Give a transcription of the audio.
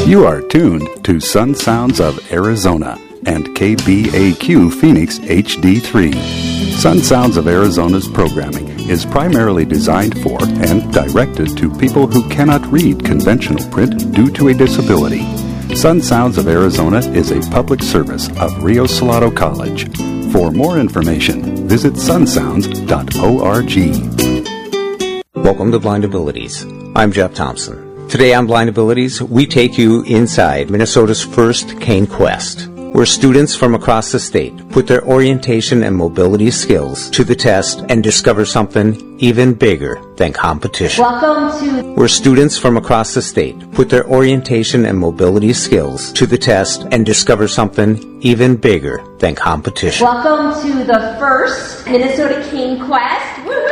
You are tuned to Sun Sounds of Arizona and KBAQ Phoenix HD3. Sun Sounds of Arizona's programming is primarily designed for and directed to people who cannot read conventional print due to a disability. Sun Sounds of Arizona is a public service of Rio Salado College. For more information, visit sunsounds.org. Welcome to Blind Abilities. I'm Jeff Thompson. Today on Blind Abilities, we take you inside Minnesota's first Cane Quest, where students from across the state put their orientation and mobility skills to the test and discover something even bigger than competition. Welcome to where students from across the state put their orientation and mobility skills to the test and discover something even bigger than competition. Welcome to the first Minnesota Cane Quest. Woo-hoo!